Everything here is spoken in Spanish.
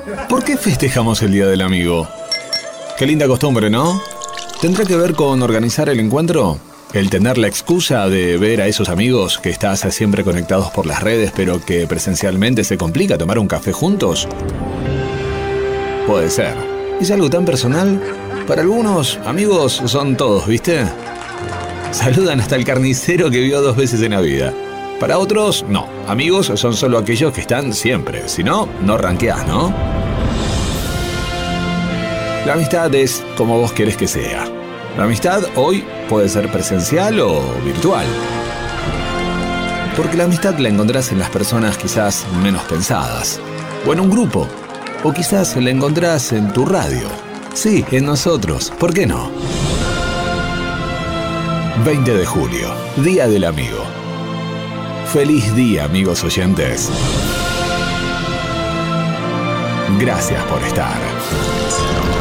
¿Por qué festejamos el Día del Amigo? Qué linda costumbre, ¿no? ¿Tendrá que ver con organizar el encuentro? ¿El tener la excusa de ver a esos amigos que estás siempre conectados por las redes, pero que presencialmente se complica tomar un café juntos? Puede ser. ¿Es algo tan personal? Para algunos, amigos son todos, ¿viste? Saludan hasta el carnicero que vio 2 veces en la vida. Para otros, no. Amigos son solo aquellos que están siempre. Si no, no ranqueás, ¿no? La amistad es como vos querés que sea. La amistad hoy puede ser presencial o virtual. Porque la amistad la encontrás en las personas quizás menos pensadas. O en un grupo. O quizás la encontrás en tu radio. Sí, en nosotros. ¿Por qué no? 20 de julio, Día del Amigo. Feliz día, amigos oyentes. Gracias por estar.